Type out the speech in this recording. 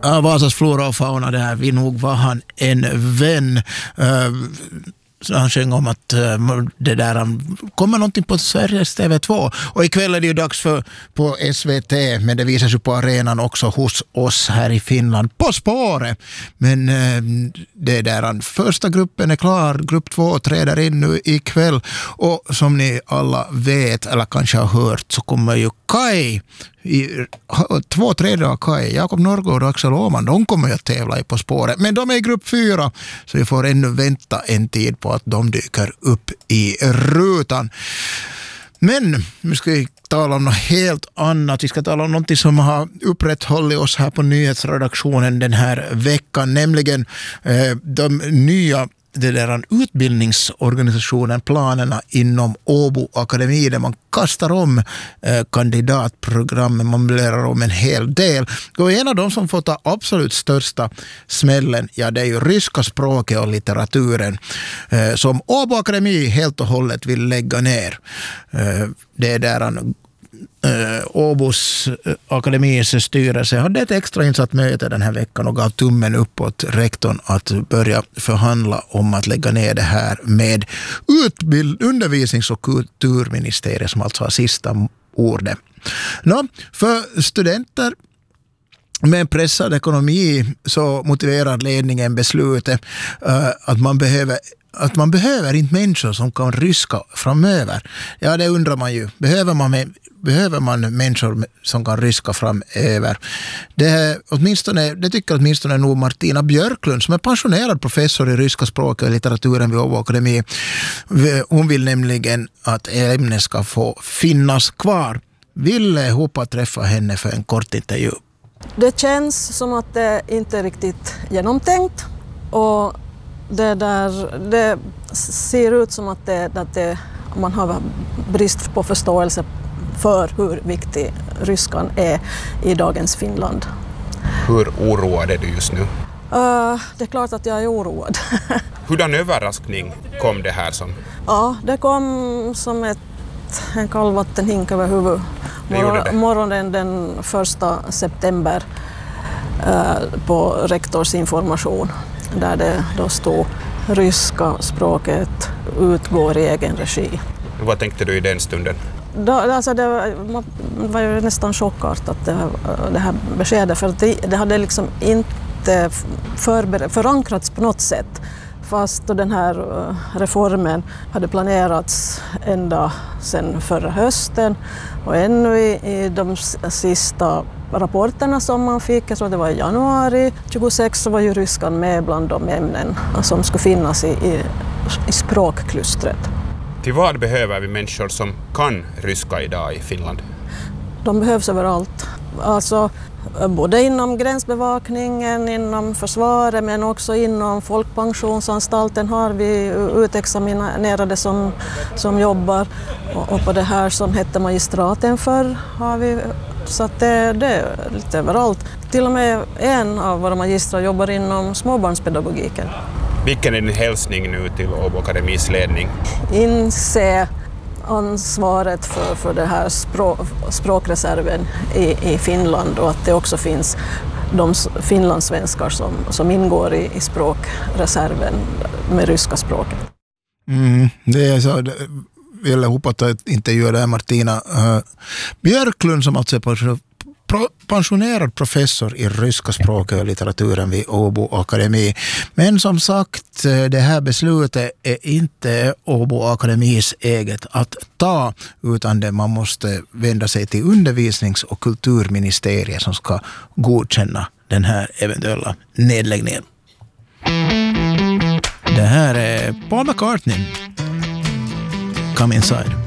Vasas flora och fauna där, vi nog var han en vän. Så han sjöng om att det där kommer någonting på Sveriges TV2. Och ikväll är det ju dags för på SVT, men det visas ju på arenan också hos oss här i Finland. På spåret! Men det där första gruppen är klar. Grupp 2 träder in nu ikväll. Och som ni alla vet, eller kanske har hört, så kommer ju Kai, 2/3 av Kai, Jakob Norrgård och Axel Åhman, de kommer ju att tävla i På spåret. Men de är i grupp 4, så vi får ännu vänta en tid på att de dyker upp i rutan. Men nu ska vi tala om något helt annat. Vi ska tala om något som har upprätthållit oss här på nyhetsredaktionen den här veckan, nämligen de nya utbildningsorganisationen, planerna inom Åbo Akademi, där man kastar om kandidatprogrammen, man möblerar om en hel del. Och en av de som får ta absolut största smällen, ja, det är ju ryska språket och litteraturen som Åbo Akademi helt och hållet vill lägga ner. Det är där Åbos akademis styrelse hade ett extra insatt möte den här veckan och gav tummen uppåt rektorn att börja förhandla om att lägga ner det här med undervisnings- och kulturministeriet som alltså har sista ordet. För studenter med en pressad ekonomi så motiverar ledningen beslutet att man behöver inte människor som kan ryska framöver. Ja, det undrar man ju. Behöver man människor som kan ryska framöver? Det tycker åtminstone nog Martina Björklund, som är pensionerad professor i ryska språket och litteraturen vid Åbo Akademi. Hon vill nämligen att ämnet ska få finnas kvar. Vill hoppa träffa henne för en kort intervju. Det känns som att det inte är riktigt genomtänkt, och det ser ut som att man har brist på förståelse för hur viktig ryskan är i dagens Finland. Hur oroad är du just nu? Det är klart att jag är oroad. Hurdan överraskning kom det här som? Ja, det kom som en kallvattenhink över huvudet. Morgonen den 1 september på rektors information, där det då stod ryska språket utgår i egen regi. Vad tänkte du i den stunden? Man var ju nästan chockartat det här beskedet, för att det hade liksom inte förankrats på något sätt. Fast den här reformen hade planerats ända sedan förra hösten, och ännu i de sista rapporterna som man fick, jag tror det var i januari 26, så var ju ryskan med bland de ämnen som skulle finnas i språkklustret. Till vad behöver vi människor som kan ryska idag i Finland? De behövs överallt. Alltså, både inom gränsbevakningen, inom försvaret, men också inom folkpensionsanstalten har vi utexaminerade som jobbar. Och på det här som hette magistraten förr har vi, så att det är lite överallt. Till och med en av våra magistrar jobbar inom småbarnspedagogiken. Vilken är din hälsning nu till Åbo Akademis ledning? Inse ansvaret för det här språkreserven i Finland, och att det också finns de finlandssvenskar som ingår i språkreserven med ryska språket. Det är så. Jag hoppas att inte gör det Martina Björklund, som alltså är pensionerad professor i ryska språket och litteraturen vid Åbo Akademi. Men som sagt, det här beslutet är inte Åbo Akademis eget att ta, utan man måste vända sig till undervisnings- och kulturministeriet som ska godkänna den här eventuella nedläggningen. Det här är Paul McCartney. Come Inside.